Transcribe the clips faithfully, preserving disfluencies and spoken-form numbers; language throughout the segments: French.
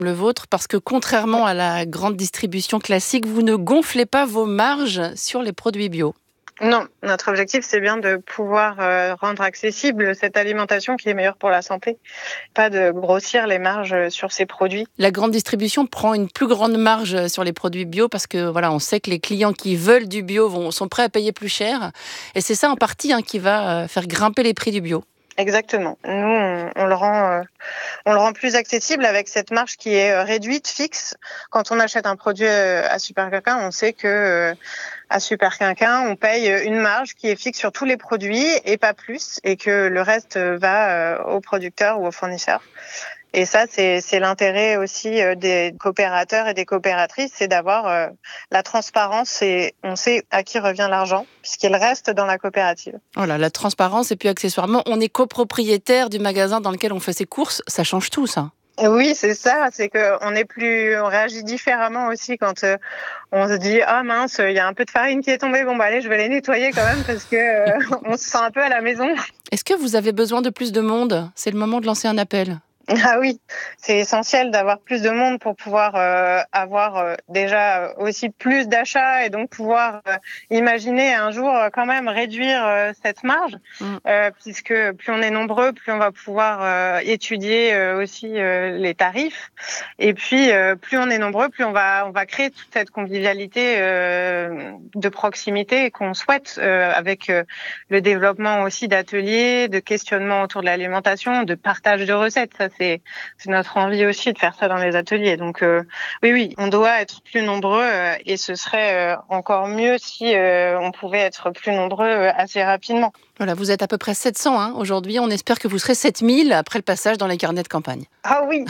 le vôtre, parce que contrairement à la grande distribution classique, vous ne gonflez pas vos marges sur les produits bio. Non, notre objectif, c'est bien de pouvoir euh, rendre accessible cette alimentation qui est meilleure pour la santé, pas de grossir les marges sur ces produits. La grande distribution prend une plus grande marge sur les produits bio parce que voilà, on sait que les clients qui veulent du bio vont, sont prêts à payer plus cher. Et c'est ça en partie hein, qui va faire grimper les prix du bio. Exactement. Nous, on, on le rend, euh, on le rend plus accessible avec cette marge qui est euh, réduite, fixe. Quand on achète un produit euh, à Super Quinquin, on sait que euh, à Super Quinquin, on paye une marge qui est fixe sur tous les produits et pas plus, et que le reste va euh, aux producteurs ou aux fournisseurs. Et ça, c'est, c'est l'intérêt aussi des coopérateurs et des coopératrices, c'est d'avoir euh, la transparence et on sait à qui revient l'argent puisqu'il reste dans la coopérative. Voilà, la transparence et puis accessoirement, on est copropriétaire du magasin dans lequel on fait ses courses, ça change tout ça. Oui, c'est ça, c'est que on est plus, on réagit différemment aussi quand euh, on se dit ah mince, il y a un peu de farine qui est tombée, bon bah allez, je vais les nettoyer quand même parce que euh, on se sent un peu à la maison. Est-ce que vous avez besoin de plus de monde ? C'est le moment de lancer un appel. Ah oui, c'est essentiel d'avoir plus de monde pour pouvoir euh, avoir euh, déjà aussi plus d'achats et donc pouvoir euh, imaginer un jour euh, quand même réduire euh, cette marge, mm. euh, puisque plus on est nombreux, plus on va pouvoir euh, étudier euh, aussi euh, les tarifs. Et puis euh, plus on est nombreux, plus on va on va créer toute cette convivialité euh, de proximité qu'on souhaite euh, avec euh, le développement aussi d'ateliers, de questionnements autour de l'alimentation, de partage de recettes. Ça, C'est, c'est notre envie aussi de faire ça dans les ateliers. Donc euh, oui, oui, on doit être plus nombreux euh, et ce serait euh, encore mieux si euh, on pouvait être plus nombreux euh, assez rapidement. Voilà, vous êtes à peu près sept cents hein, aujourd'hui. On espère que vous serez sept mille après le passage dans les carnets de campagne. Ah oui.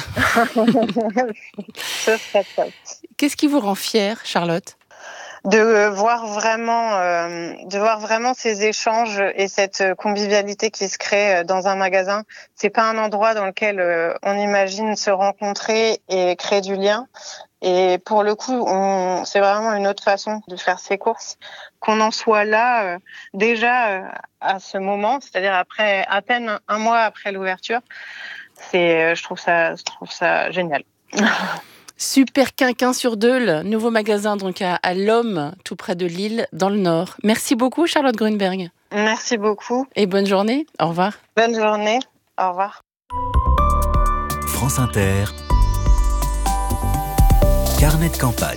Ce serait top. Qu'est-ce qui vous rend fière, Charlotte ? de voir vraiment euh, de voir vraiment ces échanges et cette convivialité qui se crée dans un magasin. C'est pas un endroit dans lequel euh, on imagine se rencontrer et créer du lien. Et pour le coup, on, c'est vraiment une autre façon de faire ses courses. Qu'on en soit là euh, déjà euh, à ce moment, c'est-à-dire après à peine un mois après l'ouverture, c'est je trouve ça je trouve ça génial. Super Quinquin sur Deuil, nouveau magasin donc à, à Lomme, tout près de Lille, dans le Nord. Merci beaucoup Charlotte Grunberg. Merci beaucoup. Et bonne journée, au revoir. Bonne journée, au revoir. France Inter, carnet de campagne.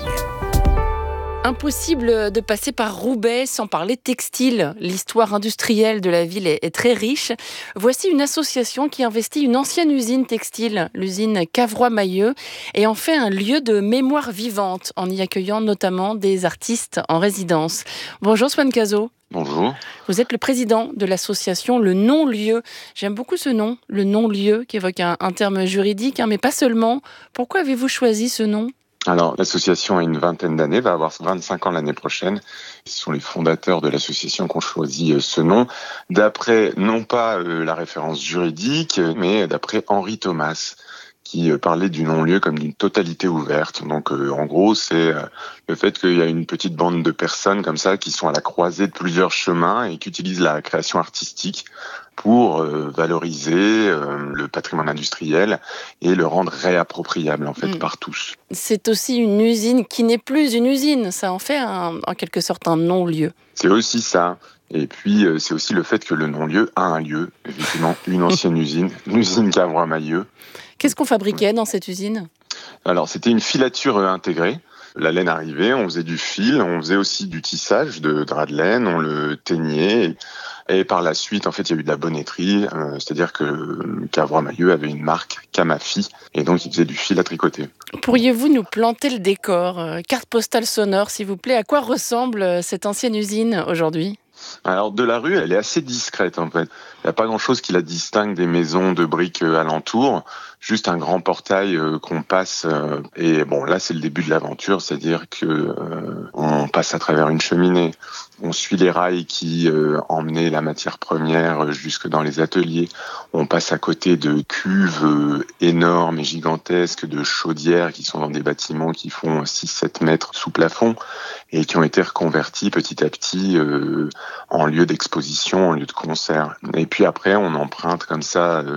Impossible de passer par Roubaix sans parler textile. L'histoire industrielle de la ville est, est très riche. Voici une association qui investit une ancienne usine textile, l'usine Cavrois-Mayeux, et en fait un lieu de mémoire vivante, en y accueillant notamment des artistes en résidence. Bonjour Swan Cazot. Bonjour. Vous êtes le président de l'association Le Non-Lieu. J'aime beaucoup ce nom, le non-lieu, qui évoque un, un terme juridique, hein, mais pas seulement. Pourquoi avez-vous choisi ce nom ? Alors, l'association a une vingtaine d'années, va avoir vingt-cinq ans l'année prochaine. Ce sont les fondateurs de l'association qui ont choisi ce nom, d'après non pas euh, la référence juridique, mais d'après Henri Thomas, qui parlait du non-lieu comme d'une totalité ouverte. Donc, euh, en gros, c'est euh, le fait qu'il y a une petite bande de personnes comme ça qui sont à la croisée de plusieurs chemins et qui utilisent la création artistique pour euh, valoriser euh, le patrimoine industriel et le rendre réappropriable en fait mmh. par tous. C'est aussi une usine qui n'est plus une usine, ça en fait un, en quelque sorte un non-lieu. C'est aussi ça. Et puis, euh, c'est aussi le fait que le non-lieu a un lieu, effectivement, une ancienne usine, l'usine Cavrois-Mayeux. Qu'est-ce qu'on fabriquait dans cette usine ? Alors, c'était une filature intégrée. La laine arrivait, on faisait du fil, on faisait aussi du tissage de drap de laine, on le teignait. Et par la suite, en fait, il y a eu de la bonnetterie, euh, c'est-à-dire que Cavrois-Mayeux avait une marque Camafi, et donc il faisait du fil à tricoter. Pourriez-vous nous planter le décor ? euh, Carte postale sonore, s'il vous plaît. À quoi ressemble cette ancienne usine aujourd'hui ? Alors, de la rue, elle est assez discrète, en fait. Il n'y a pas grand-chose qui la distingue des maisons de briques alentour. Juste un grand portail euh, qu'on passe. Euh, et bon, là, c'est le début de l'aventure, c'est-à-dire que euh, on passe à travers une cheminée. On suit les rails qui euh, emmenaient la matière première jusque dans les ateliers. On passe à côté de cuves euh, énormes et gigantesques, de chaudières qui sont dans des bâtiments qui font six à sept mètres sous plafond et qui ont été reconvertis petit à petit euh, en lieu d'exposition, en lieu de concert. Et puis après, on emprunte comme ça euh,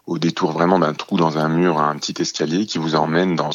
au détour vraiment d'un trou dans un mur, un petit escalier qui vous emmène dans